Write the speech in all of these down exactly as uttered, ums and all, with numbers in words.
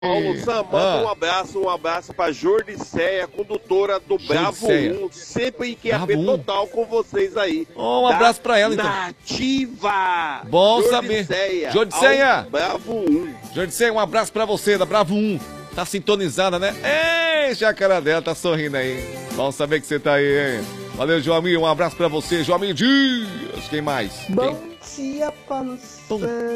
Paulo Sam, manda Ah. um abraço, um abraço pra Jordiceia, condutora do Bravo Jordiceia. um, sempre em Q A P Bravo um. total com vocês aí. Oh, um Da abraço pra ela, então. Nativa! Bom saber. Jordiceia, Jordiceia. ao Bravo um. Jordiceia, um abraço pra você, da Bravo um. Tá sintonizada, né? Ei, Jacaradela, tá sorrindo aí. Bom saber que você tá aí, hein? Valeu, Joamir, um abraço pra você, Joamir Dias. Quem mais? Bom Quem? dia, Paulo Bom Sam.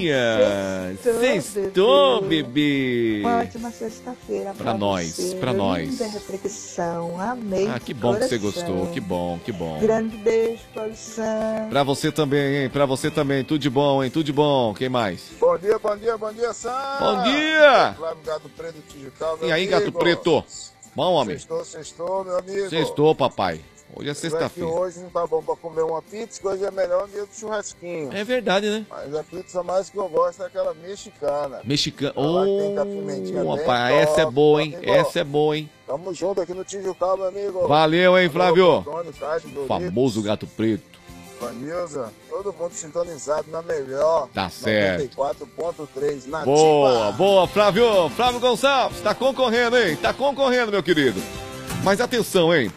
dia! Sextou, Sextou, bebê. bebê! Uma ótima sexta-feira pra, Pra nós, você. pra nós. Linda reflexão, amei. Ah, de que bom que você coração. gostou, que bom, que bom. Grande beijo, Paulo Sam. Pra você também, hein? Pra você também, tudo de bom, hein? Tudo de bom. Quem mais? Bom dia, bom dia, bom dia, Sam. Bom dia! Flávio Gato Preto Tijucal, meu E aí, amigo. gato preto? Bom, homem? Sextou, sextou, meu amigo. Sextou, papai. Hoje é Não é que sexta-feira. hoje não tá bom pra comer uma pizza, hoje é melhor no dia do churrasquinho. É verdade, né? Mas a pizza mais que eu gosto é aquela mexicana. Mexicano. Lá que tem com a pimentinha Ô, bem rapaz, top, essa é boa, hein? amigo. Essa é boa, hein? Tamo junto aqui no Tijucal, meu amigo. Valeu, hein, Flávio? Antônio, Cássio, Doritos, Famoso gato preto. Vanilza, todo mundo sintonizado na melhor. Tá certo. noventa e quatro ponto três, nativa. Boa, boa, Flávio. Flávio Gonçalves, tá concorrendo, hein? Tá concorrendo, meu querido. Mas atenção, hein?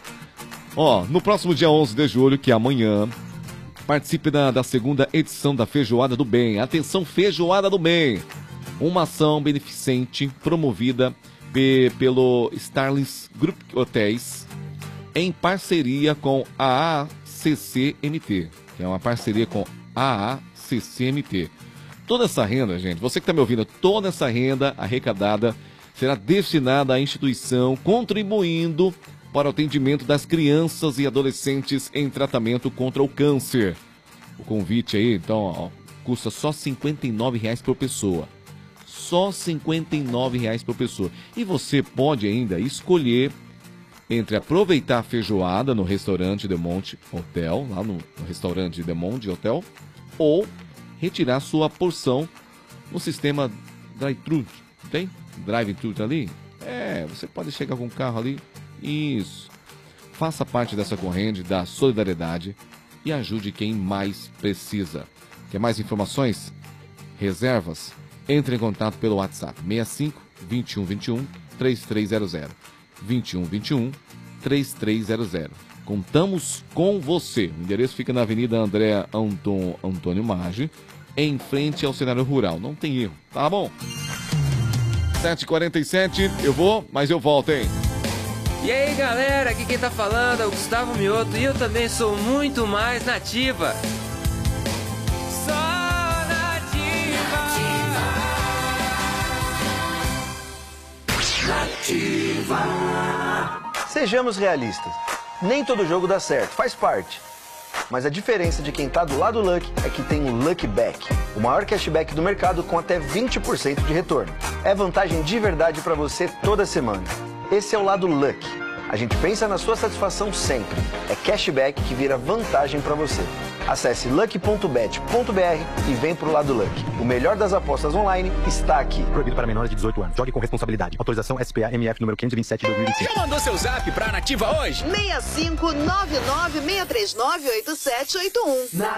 Ó, no próximo dia onze de julho, que é amanhã, participe da, da segunda edição da Feijoada do Bem. Atenção, Feijoada do Bem. Uma ação beneficente promovida pe, pelo Starlings Group Hotéis em parceria com a A C C M T, que é uma parceria com a A C C M T. Toda essa renda, gente, você que está me ouvindo, toda essa renda arrecadada será destinada à instituição, contribuindo para o atendimento das crianças e adolescentes em tratamento contra o câncer. O convite aí, então, ó, custa só cinquenta e nove reais por pessoa. Só cinquenta e nove reais por pessoa. E você pode ainda escolher entre aproveitar a feijoada no restaurante The Monte Hotel, lá no, no restaurante The Monte Hotel, ou retirar sua porção no sistema drive-thru. Tem? Drive-thru ali? É, você pode chegar com o carro ali. Isso. Faça parte dessa corrente da solidariedade e ajude quem mais precisa. Quer mais informações? Reservas? Entre em contato pelo WhatsApp seis cinco, vinte e um, vinte e um, trinta e três zero zero. vinte e um, vinte e um, trinta e três zero zero. Contamos com você. O endereço fica na Avenida André Anton, Antônio Maggi, em frente ao cenário rural. Não tem erro, tá bom? sete e quarenta e sete, eu vou, mas eu volto, hein? E aí galera, aqui quem tá falando é o Gustavo Mioto e eu também sou muito mais nativa. Só nativa. Nativa. Sejamos realistas. Nem todo jogo dá certo, faz parte. Mas a diferença de quem tá do lado Lucky é que tem o Lucky Back, o maior cashback do mercado com até vinte por cento de retorno. É vantagem de verdade para você toda semana. Esse é o lado Lucky. A gente pensa na sua satisfação sempre. É cashback que vira vantagem para você. Acesse lucky ponto bet ponto br e vem pro lado Lucky. O melhor das apostas online está aqui. Proibido para menores de dezoito anos. Jogue com responsabilidade. Autorização S P A M F número quinhentos e vinte e sete de dois mil e vinte e cinco. Já mandou seu zap pra Nativa hoje? seis cinco nove nove seis três nove oito sete oito um.